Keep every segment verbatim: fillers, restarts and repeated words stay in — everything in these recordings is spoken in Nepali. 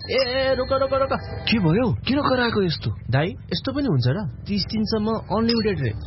ए रोक रोक रोक के भयो? किन कराएको यस्तो? दाइ यस्तो पनि हुन्छ र? तीस दिनसम्म अनलिमिटेड रे।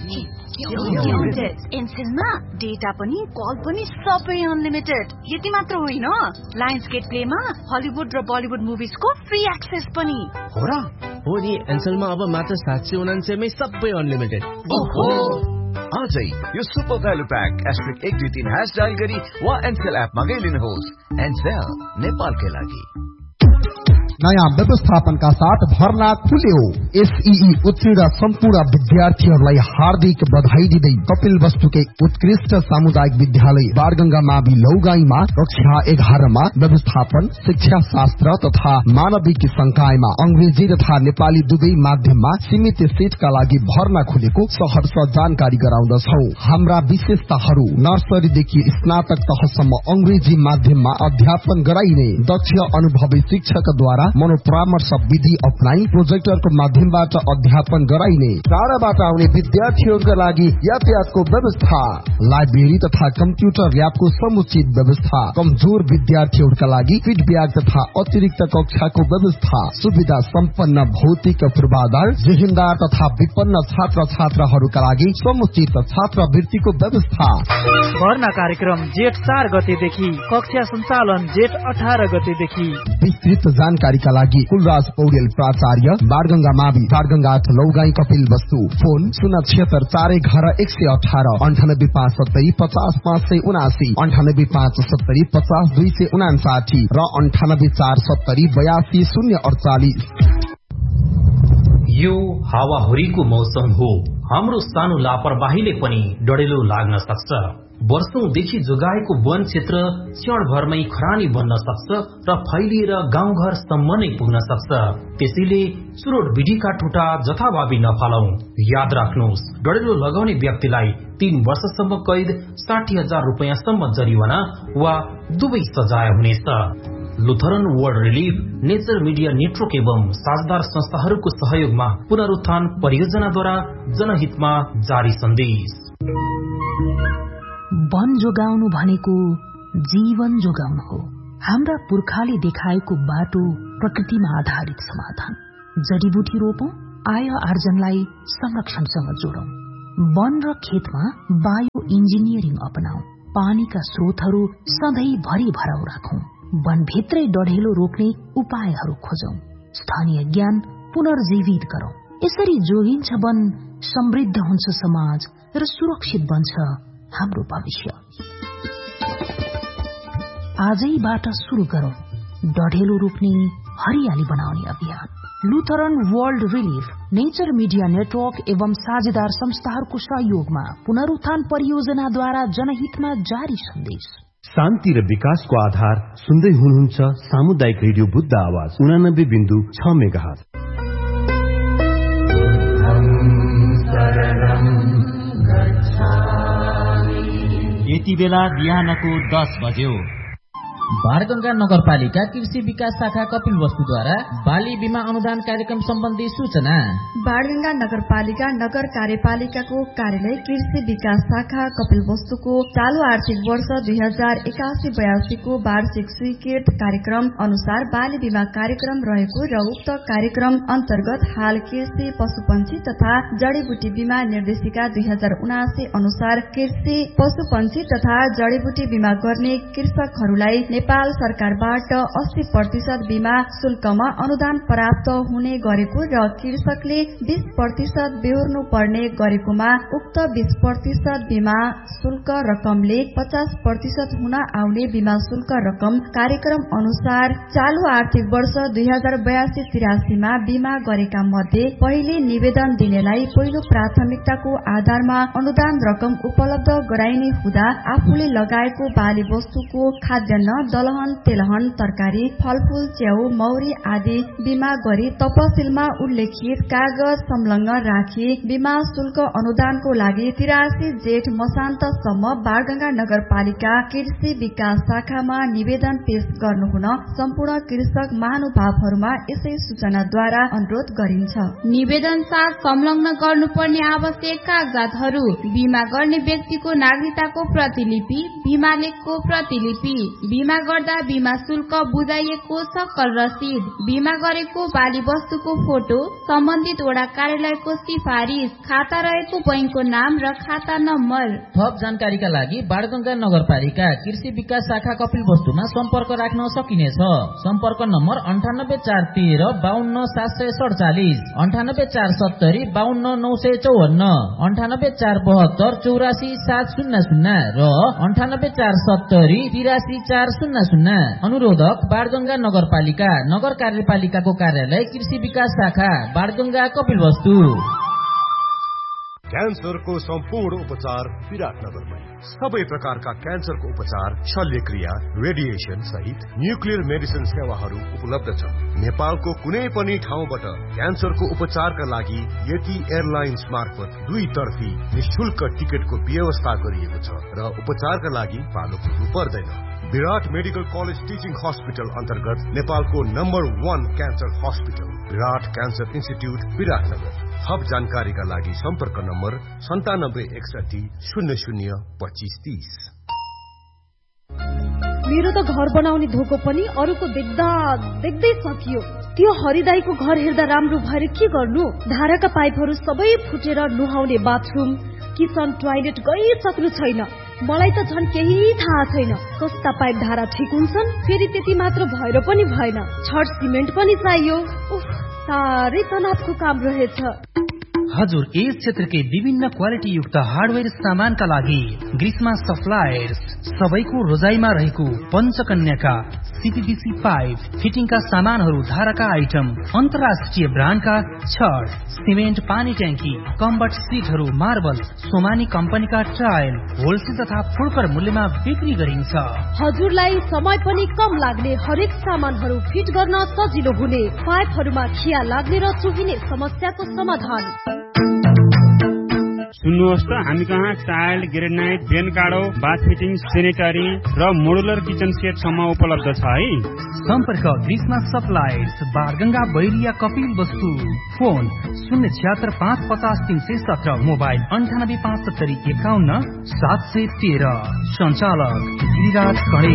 एनसेलमा डेटा पनि कल पनि सबै अनलिमिटेड। यति मात्र होइन, लायन्स गेट प्लेमा हलिउड र बलिउड मुभिजको फ्री एक्सेस पनि हो र? हो नि, एनसेलमा अब मात्र सात सय उनान्सयमै सबै अनलिमिटेड। ओहो, आजै यो सुपर भ्यालु प्याक एस्ट्रिक एक दुई तीन ह्यास डायल गरी वा एनसेल एप मा गइलिनुहोस्। एनसेल नेपालकै लागि। नयाँ व्यवस्थापनका साथ भर्ना खुल्यो। एसईई उत्तीर्ण सम्पूर्ण विद्यार्थीहरूलाई हार्दिक बधाई दिँदै कपिल वस्तुकै उत्कृष्ट सामुदायिक विद्यालय बारगंगा मावि लौगाईमा कक्षा एघारमा व्यवस्थापन, शिक्षा शास्त्र तथा मानविक संकायमा अंग्रेजी तथा नेपाली दुवै माध्यममा सीमित सीटका लागि भर्ना खुलेको सहर्ष जानकारी गराउँदछौ। हाम्रा विशेषताहरू: नर्सरीदेखि स्नातक तहसम्म अंग्रेजी माध्यममा अध्यापन गराइने, दक्ष अनुभवी शिक्षकद्वारा मनोपरामर्श विधि अपनाई प्रोजेक्टरको माध्यमबाट अध्यापन गराइने, टाढाबाट आउने विद्यार्थीहरूका लागि यातायातको व्यवस्था, लाइब्रेरी तथा कम्प्युटर ल्याबको समुचित व्यवस्था, कमजोर विद्यार्थीहरूका लागि फिडब्याक तथा अतिरिक्त कक्षाको व्यवस्था, सुविधा सम्पन्न भौतिक पूर्वाधार, जिहिन्दार तथा विपन्न छात्र छात्राहरूका लागि समुचित छात्रवृत्तिको व्यवस्था। भर्ना कार्यक्रम जेठ चार गतेदेखि, कक्षा सञ्चालन जेठ अठार गतेदेखि। विस्तृत जानकारी का लागि कुलराज पौडेल प्राचार्य, बारगंगा मावि, बारगंगा आठ लौगाई कपिल वस्तु। फोन शून्य छिहत्तर चार एघार एक सय अठार, अन्ठानब्बे पाँच सत्तरी पचास पाँच सय उनासी, अन्ठानब्बे पाँच सत्तरी पचास दुई सय उनासाठी र अन्ठानब्बे चार सत्तरी बयासी शून्य अडचालिस। यो हावाहुरीको मौसम हो। हाम्रो सानो लापरवाहीले पनि डढेलो लाग्न सक्छ। वर्षौंदेखि जोगाएको वन क्षेत्र क्षणभरमै खरानी बन्न सक्छ र फैलिएर गाउँघरसम्म नै पुग्न सक्छ। त्यसैले चुरोट विधिका ठुटा जथाभावी नफालौं। याद राख्नुहोस्, डढेलो लगाउने व्यक्तिलाई तीन वर्षसम्म कैद, साठी हजार रुपियाँसम्म जरिवाना वा दुवै सजाय हुनेछ। Lutheran world relief, nature media network एवं साझेदार संस्थाहरूको सहयोगमा पुनरुत्थान परियोजनाद्वारा जनहितमा जारी सन्देश। वन जोगाउनु भनेको जीवन जोगाउनु हो। हाम्रा पुर्खाले देखाएको बाटो प्रकृतिमा आधारित समाधान। जडीबुटी रोपौं, आय आर्जनलाई संरक्षणसँग जोडौं। वन र खेतमा बायो इन्जिनियरिङ अपनाऊ। पानीका स्रोतहरू सधैँ भरि भराउ राखौं। वनभित्रै डढेलो रोक्ने उपायहरू खोजौं। स्थानीय ज्ञान पुनर्जीवित गरौं। यसरी जोगिन्छ वन, समृद्ध हुन्छ समाज र सुरक्षित बन्छ हाम्रो भविष्य। आजैबाट सुरु गरौं डढेलो रोक्ने, हरियाली बनाउने अभियान। Lutheran world relief, nature media network एवं साझेदार संस्थाहरूको सहयोगमा पुनरुत्थान परियोजनाद्वारा जनहितमा जारी सन्देश। शान्ति र विकासको आधार सुन्दै हुनुहुन्छ सामुदायिक रेडियो बुद्ध आवाज उनानब्बे बिन्दु छ मेगाहर्ज। यति बेला बिहानको दस बज्यो। बारगंगा नगरपालिका कृषि विकास शाखा कपिल वस्तुद्वारा बाली बीमा अनुदान कार्यक्रम सम्बन्धी सूचना। बारगंगा नगरपालिका नगर कार्यपालिकाको कार्यालय कृषि विकास शाखा कपिल वस्तुको चालू आर्थिक वर्ष दुई हजार एकासी बयासी को वार्षिक स्वीकृत कार्यक्रम अनुसार बाली बीमा कार्यक्रम रहेको र उक्त कार्यक्रम अन्तर्गत हाल कृषि पशुपन्छी तथा जडीबुटी बीमा निर्देशिका दुई हजार उनासी अनुसार कृषि पशुपन्छी तथा जडीबुटी बीमा गर्ने कृषकहरूलाई नेपाल सरकारबाट अस्सी प्रतिशत बीमा शुल्कमा अनुदान प्राप्त हुने गरेको र कृषकले बीस प्रतिशत बेहोर्नु पर्ने गरेकोमा उक्त बीस प्रतिशत बीमा शुल्क रकमले पचास प्रतिशत हुन आउने बीमा शुल्क रकम कार्यक्रम अनुसार चालू आर्थिक वर्ष दुई हजार बयासी तिरासीमा बीमा गरेका मध्ये पहिले निवेदन दिनेलाई पहिलो प्राथमिकताको आधारमा अनुदान रकम उपलब्ध गराइने हुँदा आफूले लगाएको बाली वस्तुको खाद्यान्न, दलहन, तेलहन, तरकारी, फलफूल, च्याउ, मौरी आदि बीमा गरी तपसिलमा उल्लेखित कागज संलग्न राखी बीमा शुल्क अनुदानको लागि तिरासी जेठ मसान्तसम्म बारगंगा नगरपालिका कृषि विकास शाखामा निवेदन पेश गर्नुहुन सम्पूर्ण कृषक महानुभावहरूमा यसै सूचनाद्वारा अनुरोध गरिन्छ। निवेदन साथ संलग्न गर्नुपर्ने आवश्यक कागजातहरू: बीमा गर्ने व्यक्तिको नागरिकताको प्रतिलिपि, बीमा लेखको प्रतिलिपि, बीमा बिमा गर्दा बिमा शुल्क बुझाइएको सकल रसिद, बिमा गरेको बाली वस्तुको फोटो, सम्बन्धित वडा कार्यालयको सिफारिस, खाता रहेको बैंकको नाम र खाता नम्बर। थप जानकारीका लागि बाणगंगा नगरपालिका कृषि विकास शाखा कपिल वस्तुमा सम्पर्क राख्न सकिनेछ। सम्पर्क नम्बर अन्ठानब्बे चार तेह्र बाहन्न सात सय सडचालिस, अन्ठानब्बे चार सत्तरी बाहन्न नौ सय चौवन्न, अन्ठानब्बे चार बहत्तर चौरासी सात शून्य शून्य र अन्ठानब्बे चार सत्तरी तिरासी चार शून्य शून्य। अनुरोधक बाणगंगा नगरपालिका नगर कार्यपालिकाको कार्यालय कृषि विकास शाखा बाणगंगा कपिल वस्तु। क्यान्सरको सम्पूर्ण उपचार विराटनगरमै। सबै प्रकारका क्यान्सरको उपचार, शल्यक्रिया, रेडिएसन सहित न्युक्लियर मेडिसिन सेवाहरू उपलब्ध छन्। नेपालको कुनै पनि ठाउँबाट क्यान्सरको उपचारका लागि यति एयरलाइन्स मार्फत दुई तर्फी निशुल्क टिकटको व्यवस्था गरिएको छ र उपचारका लागि पालो पुग्नु पर्दैन। विराट मेडिकल कलेज टिचिङ हस्पिटल अन्तर्गत नेपालको नम्बर वान क्यान्सर हस्पिटल विराट क्यान्सर इन्स्टिट्युट विराटनगर। थप जानकारीका लागि सम्पर्क नम्बर सन्तानब्बे एकसठी शून्य शून्य पच्चिस तीस। मेरो त घर बनाउने धोको पनि अरूको देख्दा देख्दै सकियो। त्यो हरिदाईको घर हेर्दा राम्रो भएर के गर्नु? धाराका पाइपहरू सबै फुटेर नुहाउने बाथरुम, किचन, टोयलेट गइसक्नु छैन। मलाई त झन् केही थाहा छैन कस्ता पाइप धारा ठिक हुन्छन्। फेरि त्यति मात्र भएर पनि भएन, छड सिमेन्ट पनि चाहियो। उफ, साह्रै तनावको काम रहेछ। हजुर, यस क्षेत्रकै विभिन्न क्वालिटी युक्त हार्डवेयर सामानका लागि ग्रीष्मा सप्लायर्स सबैको रोजाइमा रहेको पञ्चकन्याका सीपीवीसी पाइप फिटिङका सामानहरू, धाराका आइटम, अन्तर्राष्ट्रिय ब्रान्डका छड, सिमेन्ट, पानी ट्याङ्की, कम्बट सिटहरू, मार्बल, सोमानी कम्पनीका टाइल होलसेल तथा फुडकर मूल्यमा बिक्री गरिन्छ। हजुरलाई समय पनि कम लाग्ने, हरेक सामानहरू फिट गर्न सजिलो हुने, पाइपहरूमा खिया लाग्ने र चुहिने समस्याको समाधान। सुन्नुहोस् त, हामी कहाँ टाइल, ग्रेनाइट, बेन काडो, बाथ फिटिङ, सेनेटरी र मोडुलर किचन सेट सम्म उपलब्ध छ है। सम्पर्क ग्रीष्मा सप्लायर्स बारगंगा बैरिया कपिल वस्तु। फोन शून्य छिहत्तर पाँच पचास तीन सय सत्र, मोबाइल अन्ठानब्बे पाँच सत्तरी एकाउन्न सात सय तेह्र। सञ्चालक गिरिराज खडे।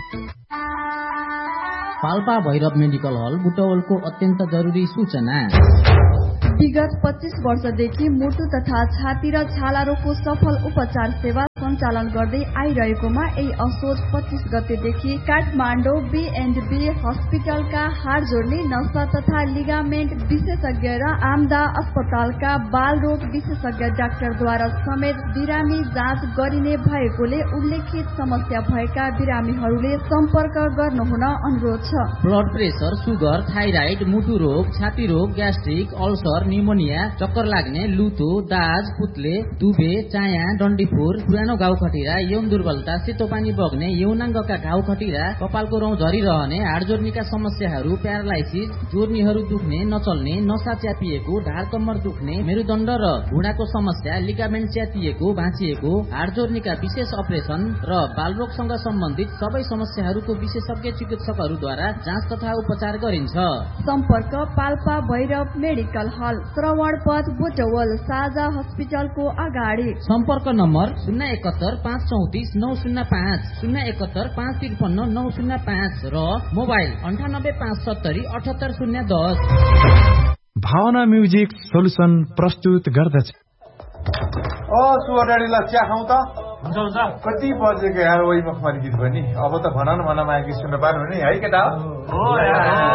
पाल्पा भैरव मेडिकल हल बुटवलको अत्यन्त जरुरी सूचना। विगत पच्चीस वर्षदेखि मुटु तथा छाती र छाला रोगको सफल उपचार सेवा सञ्चालन गर्दै आइरहेकोमा यही असोज पच्चीस गतेदेखि काठमाडौँ बी एन्ड बी हस्पिटलका हाड जोड्ने, नसा तथा लिगामेन्ट विशेषज्ञ र आमदा अस्पतालका बाल रोग विशेषज्ञ डाक्टरद्वारा समेत बिरामी जाँच गरिने भएकोले उल्लेखित समस्या भएका बिरामीहरूले सम्पर्क गर्नुहुन अनुरोध छ। ब्लड प्रेसर, सुगर, थाइराइड, मुटु रोग, छाती रोग, ग्यास्ट्रिक, अल्सर, निमोनिया, चक्कर लाग्ने, लुतो, दाज, पुत्ले, दुबे, चाया, डन्डीफोर, पुरानो घाउ खटिरा, यौन दुर्बलता, सेतो पानी बग्ने, यौनाङ्गका घाउ खटिरा, कपालको रौँ झरिरहने, हाड जोर्नीका समस्याहरू, प्यारालाइसिस, जोर्नीहरू दुख्ने, नचल्ने, नसा च्यापिएको, ढाड कम्मर दुख्ने, मेरुदण्ड र घुँडाको समस्या, लिगामेन्ट च्यातिएको, भाँचिएको, हाड जोर्नीका विशेष अपरेसन र बालरोगसँग सम्बन्धित सबै समस्याहरूको विशेषज्ञ चिकित्सकहरूद्वारा जाँच तथा उपचार गरिन्छ। सम्पर्क पाल्पा भैरव मेडिकल हल, श्रवण पथ, बुटवल, साझा हस्पिटलको अगाडि। सम्पर्क नम्बर शून्य एकहत्तर पाँच चौतिस नौ शून्य पाँच, शून्य एकहत्तर पाँच त्रिपन्न नौ शून्य पाँच र मोबाइल अन्ठानब्बे पाँच सत्तरी अठहत्तर शून्य दस। भावना म्युजिक सोल्युसन प्रस्तुत गर्दछ। ओ सुवडाडीलाई चिया खाउँ त? हुन्छ हुन्छ। कति बजेको यार, वही मखमली गीत पनि अब त भन न, मन माया गीत सुन्न पार्नु नि है केटा? हो यार।